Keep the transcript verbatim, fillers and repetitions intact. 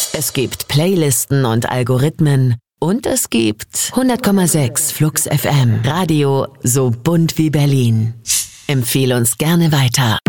Es gibt Playlisten und Algorithmen und es gibt hundert Komma sechs Flux F M. Radio so bunt wie Berlin. Empfehle uns gerne weiter.